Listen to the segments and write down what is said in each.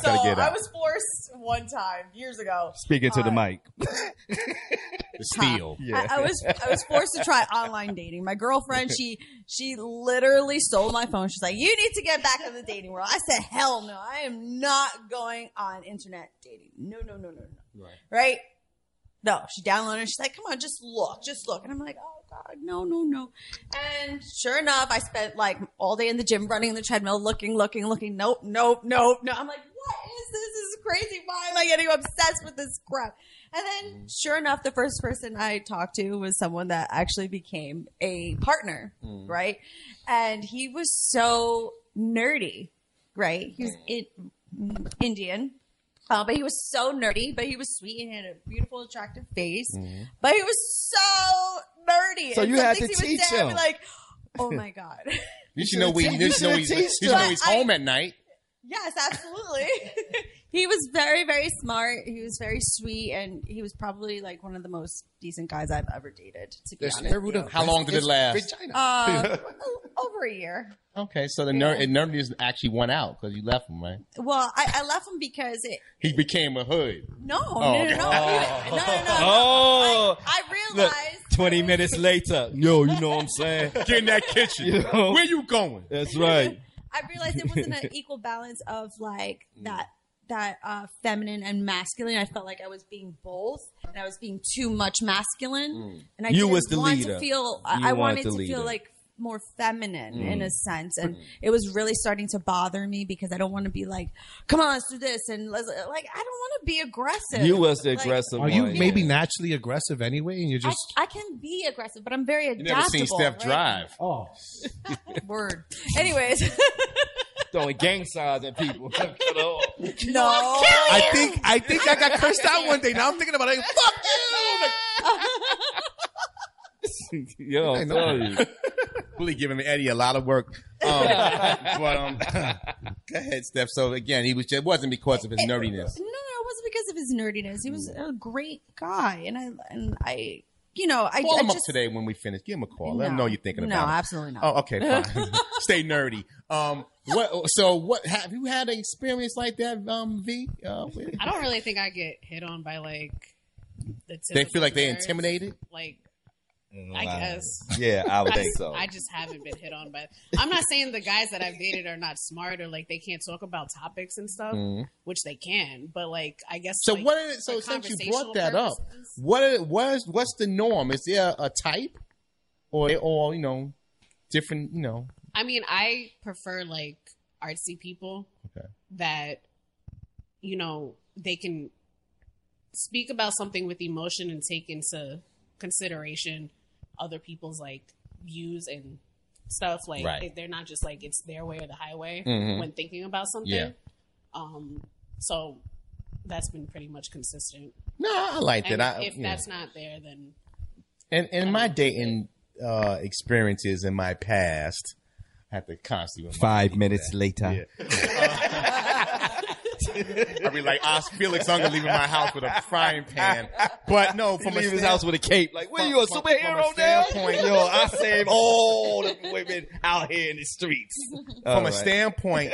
gotta get I out. was forced one time years ago. Speaking to the mic. The steal. Yeah. I was forced to try online dating. My girlfriend, she literally stole my phone. She's like, "You need to get back in the dating world." I said, "Hell no, I am not going on internet dating. No. Right? No." She downloaded it. She's like, "Come on, just look." And I'm like, "Oh God, no." And sure enough, I spent like all day in the gym, running the treadmill, looking. Nope. I'm like, "What is this? This is crazy. Why am I getting obsessed with this crap?" And then, sure enough, the first person I talked to was someone that actually became a partner, right? And he was so nerdy, right? He was Indian, but he was so nerdy, but he was sweet and he had a beautiful, attractive face. But he was so nerdy. So and you some had things to he would teach say, I'd be him. like, oh my God. You should know he's home at night. Yes, absolutely. He was very, very smart. He was very sweet, and he was probably like one of the most decent guys I've ever dated. To be honest, How long did it last? over a year. Okay, so the nerdiness actually won out because you left him, right? Well, I left him because He became a hood. No. Oh. I Look, realized 20 minutes later. Yo, you know what I'm saying? Get in that kitchen. You know? Where you going? That's right. I realized it wasn't an equal balance of like that feminine and masculine. I felt like I was being both, and I was being too much masculine. And I You didn't was the want leader. to feel. You I wanted wanted the to feel leader. like more feminine in a sense, and it was really starting to bother me because I don't want to be like, "Come on, let's do this," and I don't want to be aggressive. You was the Like, aggressive Are you one. maybe naturally aggressive anyway, and you're just I can be aggressive, but I'm very You adaptable. never seen Steph right? drive. Word. Anyways, throwing gang signs at people? no. I think I got cursed out one day. Now I'm thinking about it. Fuck you! Yo, I'm telling you. Really giving Eddie a lot of work. Go ahead, Steph. So again, it wasn't because of his nerdiness. No, it wasn't because of his nerdiness. He was a great guy, and I Call him just up today when we finish. Give him a call. Let No. him know you're thinking about him. No, absolutely not. Oh, okay, fine. Stay nerdy. What have you had an experience like that, V? I don't really think I get hit on by like the They feel like they're nerds. intimidated? Like, I guess. Yeah, I would think so. I just haven't been hit on by. I'm not saying the guys that I've dated are not smart or like they can't talk about topics and stuff, which they can. But like, I guess. So like, what is it? So for since you brought that conversational up, purposes- what's the norm? Is there a type, or different? I mean, I prefer like artsy people that they can speak about something with emotion and take into consideration other people's like views and stuff. Like they're not just like it's their way or the highway when thinking about something. Yeah. So that's been pretty much consistent. No, I like And that. if that's not there, then and in my dating experiences in my past, I have to constantly 5 minutes later. I'd be like, Felix Unger leaving my house with a frying pan. But no, from Leave his house with a cape. Like, what are you, a superhero now? Yo, I save all the women out here in the streets. From a standpoint,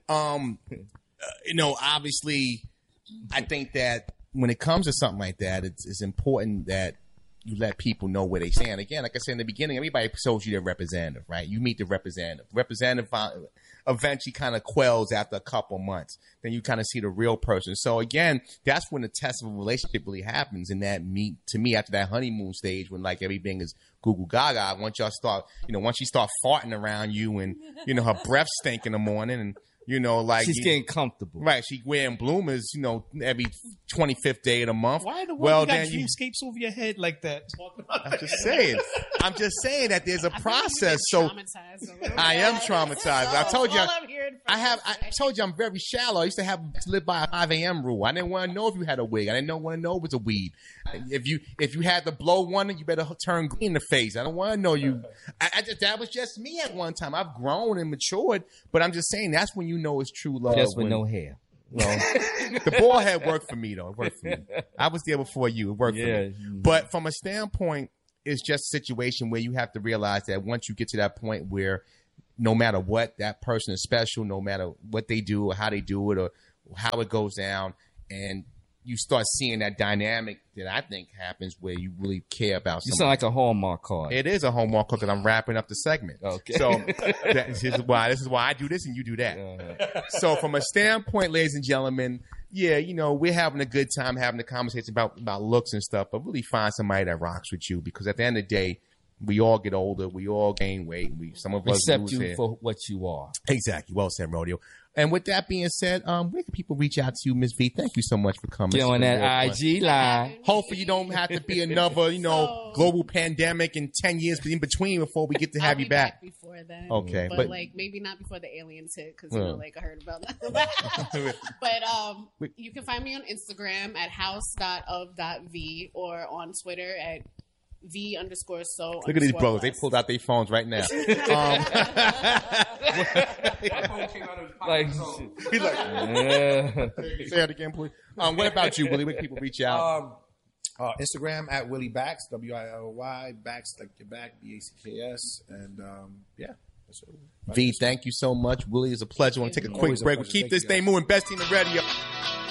obviously, I think that when it comes to something like that, it's important that you let people know where they stand. Again, like I said in the beginning, everybody shows you their representative, right? You meet the representative. Representative eventually kind of quells after a couple months. Then you kind of see the real person. So again, that's when the test of a relationship really happens. And that to me, after that honeymoon stage, when like everything is Google Gaga, once you start farting around you and, her breath stink in the morning and, she's getting comfortable. Right. She wearing bloomers, every 25th day of the month. Why the well, you got then dreamscapes over your head like that? I'm just saying that there's a process. So I am traumatized. I told you, I told you I'm very shallow. I used to live by a 5 a.m. rule. I didn't want to know if you had a wig. I didn't want to know it was a weed. If you had to blow one, you better turn green in the face. I don't want to know you. That was just me at one time. I've grown and matured, but I'm just saying that's when you know it's true love. Just with no hair. Well, the bald head worked for me, though. It worked for me. I was there before you. It worked for me. But from a standpoint, it's just a situation where you have to realize that once you get to that point where no matter what, that person is special, no matter what they do or how they do it or how it goes down, and you start seeing that dynamic that I think happens where you really care about You something. sound like a Hallmark card. It is a homework because I'm wrapping up the segment. Okay. So this is why I do this and you do that. So from a standpoint, ladies and gentlemen, yeah, we're having a good time having a conversation about looks and stuff, but really find somebody that rocks with you, because at the end of the day, we all get older, we all gain weight, some of us Accept lose you hair. for what you are. Exactly. Well said, Rodeo. And with that being said, where can people reach out to you, Ms. V? Thank you so much for coming. Get on that IG live. Hopefully you don't have to be another, global pandemic in 10 years in between before we get to have I'll you be back. before then. Okay, but like maybe not before the aliens hit, because I heard about that. But you can find me on Instagram at house.of.v or on Twitter at V_so. Look at these brothers. They pulled out their phones right now. Like, He's like, say that again, please. What about you, Willie? Where can people reach out? Instagram at Willie Backs, WILY, Backs like your back, BACKS, and yeah. V, thank you so much. Willie, it's a pleasure. I want to take a quick Always a break. We'll pleasure. keep this Thank you, thing moving. Best team in radio.